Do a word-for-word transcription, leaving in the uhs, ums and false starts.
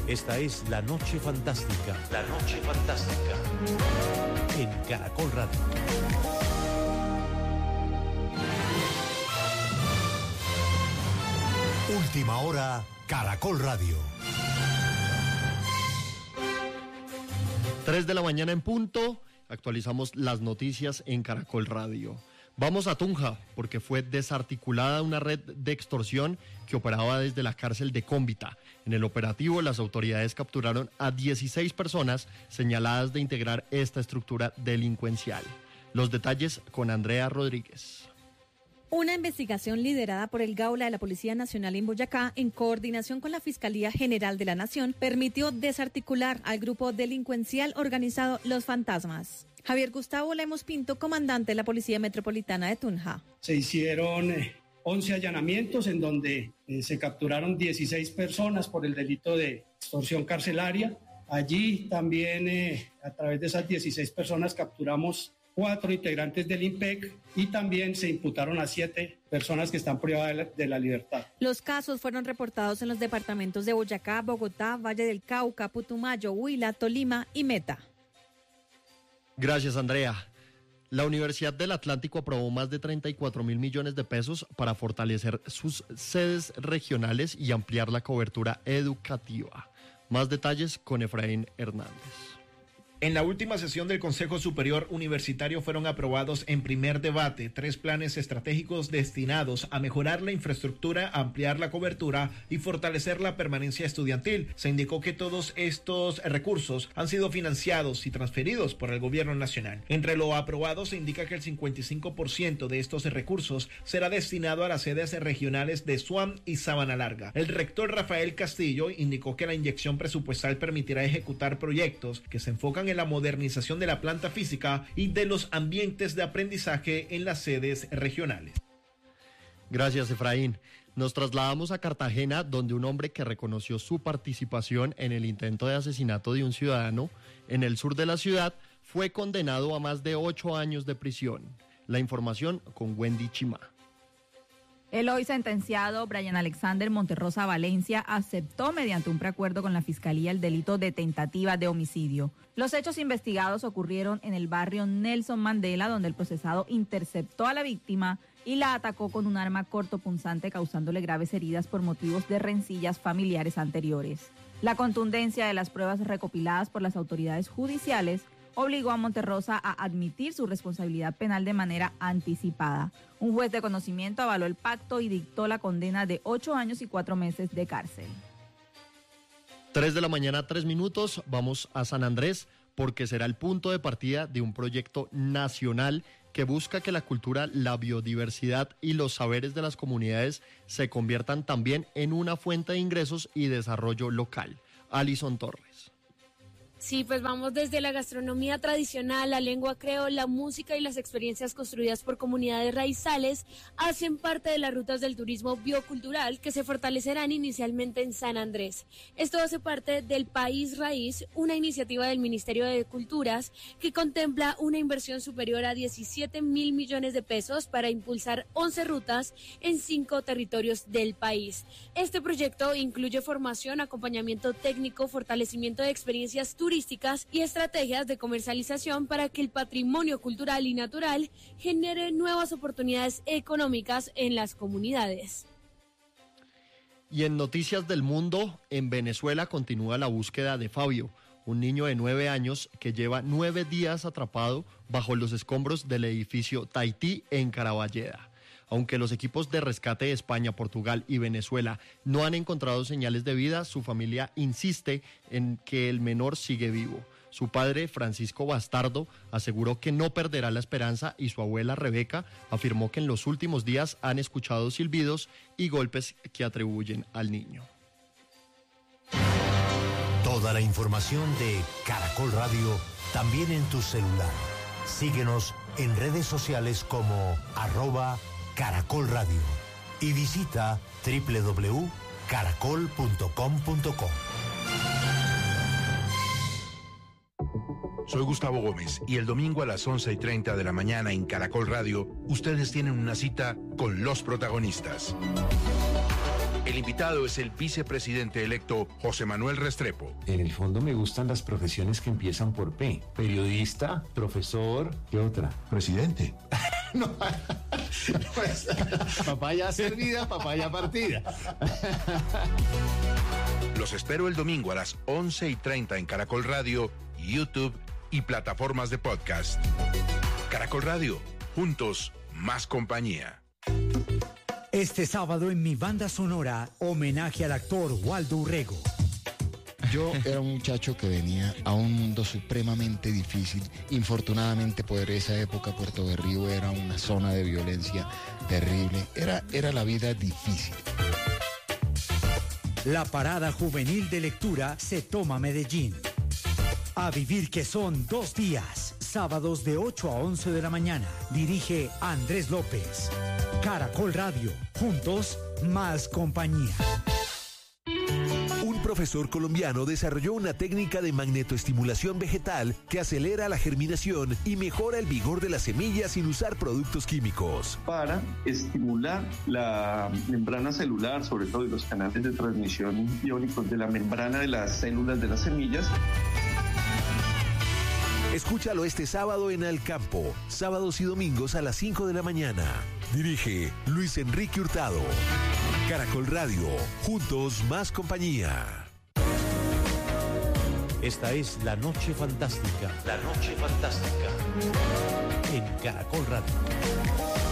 Esta es La Noche Fantástica. La Noche Fantástica. En Caracol Radio. Última hora, Caracol Radio. Tres de la mañana en punto, actualizamos las noticias en Caracol Radio. Vamos a Tunja, porque fue desarticulada una red de extorsión que operaba desde la cárcel de Cómbita. En el operativo, las autoridades capturaron a dieciséis personas señaladas de integrar esta estructura delincuencial. Los detalles con Andrea Rodríguez. Una investigación liderada por el Gaula de la Policía Nacional en Boyacá, en coordinación con la Fiscalía General de la Nación, permitió desarticular al grupo delincuencial organizado Los Fantasmas. Javier Gustavo Lemos Pinto, comandante de la Policía Metropolitana de Tunja. Se hicieron eh, once allanamientos en donde eh, se capturaron dieciséis personas por el delito de extorsión carcelaria. Allí también, eh, a través de esas dieciséis personas, capturamos cuatro integrantes del IMPEC y también se imputaron a siete personas que están privadas de la, de la libertad. Los casos fueron reportados en los departamentos de Boyacá, Bogotá, Valle del Cauca, Putumayo, Huila, Tolima y Meta. Gracias, Andrea. La Universidad del Atlántico aprobó más de treinta y cuatro mil millones de pesos para fortalecer sus sedes regionales y ampliar la cobertura educativa. Más detalles con Efraín Hernández. En la última sesión del Consejo Superior Universitario fueron aprobados en primer debate tres planes estratégicos destinados a mejorar la infraestructura, ampliar la cobertura y fortalecer la permanencia estudiantil. Se indicó que todos estos recursos han sido financiados y transferidos por el Gobierno Nacional. Entre lo aprobado se indica que el cincuenta y cinco por ciento de estos recursos será destinado a las sedes regionales de Suam y Sabana Larga. El rector Rafael Castillo indicó que la inyección presupuestal permitirá ejecutar proyectos que se enfocan en la modernización de la planta física y de los ambientes de aprendizaje en las sedes regionales. Gracias, Efraín. Nos trasladamos a Cartagena, donde un hombre que reconoció su participación en el intento de asesinato de un ciudadano en el sur de la ciudad fue condenado a más de ocho años de prisión. La información con Wendy Chimá. El hoy sentenciado Brian Alexander Monterrosa Valencia aceptó mediante un preacuerdo con la Fiscalía el delito de tentativa de homicidio. Los hechos investigados ocurrieron en el barrio Nelson Mandela, donde el procesado interceptó a la víctima y la atacó con un arma cortopunzante, causándole graves heridas por motivos de rencillas familiares anteriores. La contundencia de las pruebas recopiladas por las autoridades judiciales obligó a Monterrosa a admitir su responsabilidad penal de manera anticipada. Un juez de conocimiento avaló el pacto y dictó la condena de ocho años y cuatro meses de cárcel. Tres de la mañana, tres minutos, vamos a San Andrés, porque será el punto de partida de un proyecto nacional que busca que la cultura, la biodiversidad y los saberes de las comunidades se conviertan también en una fuente de ingresos y desarrollo local. Alison Torres. Sí, pues vamos desde la gastronomía tradicional, la lengua creol, la música y las experiencias construidas por comunidades raizales hacen parte de las rutas del turismo biocultural que se fortalecerán inicialmente en San Andrés. Esto hace parte del País Raíz, una iniciativa del Ministerio de Culturas que contempla una inversión superior a diecisiete mil millones de pesos para impulsar once rutas en cinco territorios del país. Este proyecto incluye formación, acompañamiento técnico, fortalecimiento de experiencias turísticas y estrategias de comercialización para que el patrimonio cultural y natural genere nuevas oportunidades económicas en las comunidades. Y en Noticias del Mundo, en Venezuela continúa la búsqueda de Fabio, un niño de nueve años que lleva nueve días atrapado bajo los escombros del edificio Tahití en Caraballeda. Aunque los equipos de rescate de España, Portugal y Venezuela no han encontrado señales de vida, su familia insiste en que el menor sigue vivo. Su padre, Francisco Bastardo, aseguró que no perderá la esperanza y su abuela, Rebeca, afirmó que en los últimos días han escuchado silbidos y golpes que atribuyen al niño. Toda la información de Caracol Radio también en tu celular. Síguenos en redes sociales como arroba Caracol Radio y visita doble u doble u doble u punto caracol punto com punto co. Soy Gustavo Gómez y el domingo a las once y treinta de la mañana en Caracol Radio, ustedes tienen una cita con los protagonistas. El invitado es el vicepresidente electo José Manuel Restrepo. En el fondo me gustan las profesiones que empiezan por P. Periodista, profesor, ¿qué otra? Presidente. No, pues, papaya servida, papaya partida. Los espero el domingo a las once y treinta en Caracol Radio, YouTube y plataformas de podcast. Caracol Radio, juntos, más compañía. Este sábado en mi banda sonora, homenaje al actor Waldo Urrego. Yo era un muchacho que venía a un mundo supremamente difícil. Infortunadamente por esa época Puerto Berrío era una zona de violencia terrible. Era, era la vida difícil. La parada juvenil de lectura se toma Medellín. A vivir que son dos días. Sábados de ocho a once de la mañana. Dirige Andrés López. Caracol Radio. Juntos, más compañía. Un profesor colombiano desarrolló una técnica de magnetoestimulación vegetal que acelera la germinación y mejora el vigor de las semillas sin usar productos químicos. Para estimular la membrana celular, sobre todo los canales de transmisión iónicos de la membrana de las células de las semillas. Escúchalo este sábado en Al Campo, sábados y domingos a las cinco de la mañana. Dirige Luis Enrique Hurtado. Caracol Radio, juntos más compañía. Esta es La Noche Fantástica. La Noche Fantástica. En Caracol Radio.